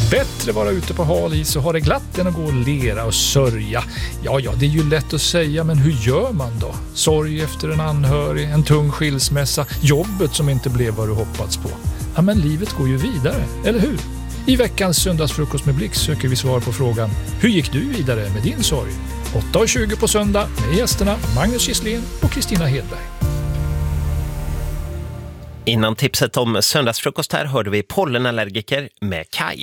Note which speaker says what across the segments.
Speaker 1: Bättre vara ute på hal is och ha det glatt än att gå och lera och sörja. Ja, det är ju lätt att säga, men hur gör man då? Sorg efter en anhörig, en tung skilsmässa, jobbet som inte blev vad du hoppats på. Ja, men livet går ju vidare, eller hur? I veckans söndagsfrukost med Blix söker vi svar på frågan: hur gick du vidare med din sorg? 8:20 på söndag med gästerna Magnus Gisslén och Kristina Hedberg.
Speaker 2: Innan tipset om söndagsfrukost här hörde vi pollenallergiker med Kai.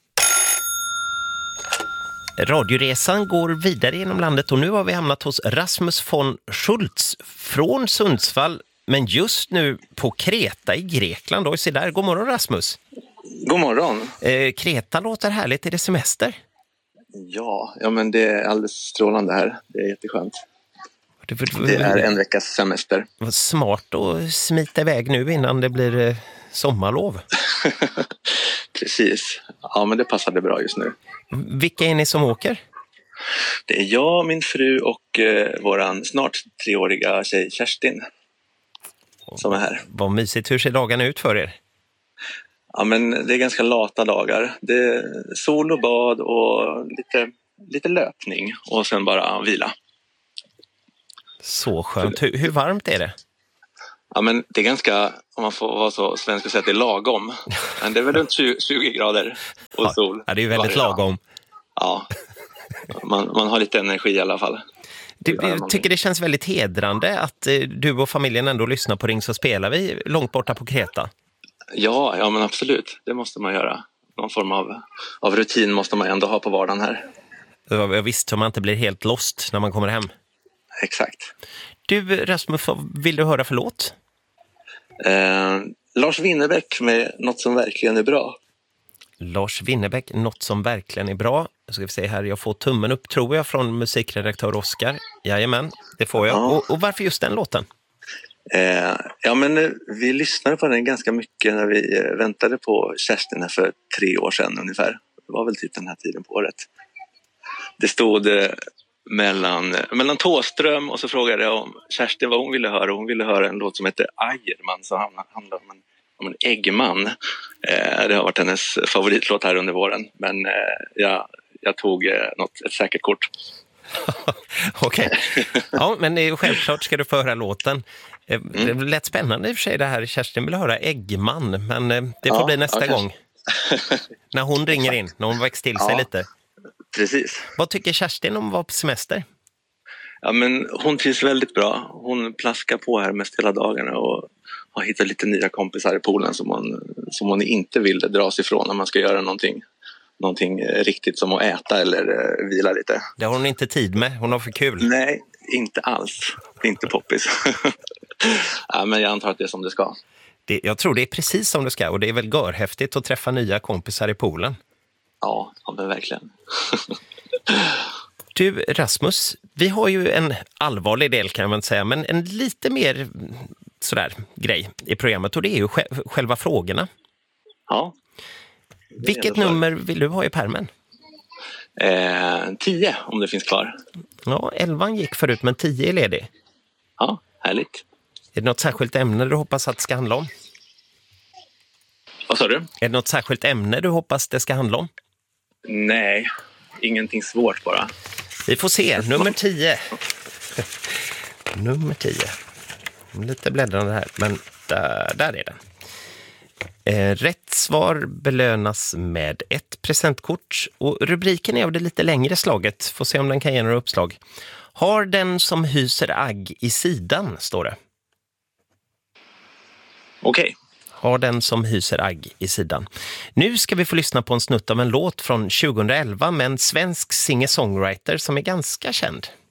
Speaker 2: Radioresan går vidare genom landet och nu har vi hamnat hos Rasmus von Schultz från Sundsvall, men just nu på Kreta i Grekland. Och se där, god morgon Rasmus.
Speaker 3: God morgon.
Speaker 2: Kreta låter härligt, är det semester?
Speaker 3: Ja, men det är alldeles strålande här. Det är jätteskönt. Det är en veckas semester.
Speaker 2: Vad smart att smita iväg nu innan det blir sommarlov.
Speaker 3: Precis. Ja, men det passade bra just nu.
Speaker 2: Vilka är ni som åker?
Speaker 3: Det är jag, min fru och våran snart 3-åriga tjej Kerstin som är här.
Speaker 2: Vad mysigt. Hur ser dagarna ut för er?
Speaker 3: Ja, men det är ganska lata dagar. Det är sol och bad och lite löpning och sen bara vila.
Speaker 2: Så skönt. Hur varmt är det?
Speaker 3: Ja, men det är ganska, om man får vara så svensk och säga att det är lagom. Men det är väl runt 20 grader och sol.
Speaker 2: Ja, det är ju väldigt lagom.
Speaker 3: Ja, man har lite energi i alla fall.
Speaker 2: Jag tycker det känns väldigt hedrande att du och familjen ändå lyssnar på Ring så spelar vi långt borta på Kreta.
Speaker 3: Ja, men absolut. Det måste man göra. Någon form av rutin måste man ändå ha på vardagen här.
Speaker 2: Jag visste så man inte blir helt lost när man kommer hem.
Speaker 3: Exakt.
Speaker 2: Du Rasmus, vad vill du höra för låt?
Speaker 3: Lars Winnerbäck med Något som verkligen är bra.
Speaker 2: Lars Winnerbäck, Något som verkligen är bra. Nu ska vi se här, jag får tummen upp tror jag från musikredaktör Oskar. Jajamän, det får jag. Ja. Och varför just den låten?
Speaker 3: Ja, men vi lyssnade på den ganska mycket när vi väntade på Kerstin här för 3 år sedan ungefär. Det var väl typ den här tiden på året. Det stod mellan Tåström och så frågade jag om Kerstin vad hon ville höra. Hon ville höra en låt som heter Ajerman, som handlar om en äggman. Det har varit hennes favoritlåt här under våren. Men jag tog ett säkert kort.
Speaker 2: Okej. Ja, men självklart ska du få höra låten. Det lät spännande i och för sig det här. Kerstin vill höra äggman, men det får bli nästa gång. När hon ringer in, när hon växt till sig lite.
Speaker 3: Precis.
Speaker 2: Vad tycker Kerstin om att vara på semester?
Speaker 3: Ja, men hon trivs väldigt bra. Hon plaskar på här mest hela dagarna och har hittat lite nya kompisar i poolen som hon inte vill dra sig ifrån när man ska göra någonting riktigt som att äta eller vila lite.
Speaker 2: Det har hon inte tid med, hon har för kul.
Speaker 3: Nej, inte alls. Inte poppis. Ja, men jag antar att det är som det ska.
Speaker 2: Jag tror det är precis som det ska och det är väl görhäftigt att träffa nya kompisar i poolen.
Speaker 3: Ja, men verkligen.
Speaker 2: Du Rasmus, vi har ju en allvarlig del kan man säga, men en lite mer sådär grej i programmet och det är ju själva frågorna.
Speaker 3: Ja.
Speaker 2: Vilket nummer vill du ha i pärmen?
Speaker 3: 10 om det finns kvar.
Speaker 2: Ja, 11 gick förut men 10 är ledig.
Speaker 3: Ja, härligt.
Speaker 2: Är det något särskilt ämne du hoppas att det ska handla om?
Speaker 3: Vad sa du?
Speaker 2: Är det något särskilt ämne du hoppas det ska handla om?
Speaker 3: Nej, ingenting svårt bara.
Speaker 2: Vi får se, nummer 10. Nummer 10. Lite bläddrande här, men där är den. Rätt svar belönas med 1 presentkort och rubriken är av det lite längre slaget. Får se om den kan ge några uppslag. Har den som hyser agg i sidan, står det.
Speaker 3: Okej.
Speaker 2: Har den som hyser agg i sidan. Nu ska vi få lyssna på en snutt av en låt från 2011 med en svensk singer-songwriter som är ganska känd.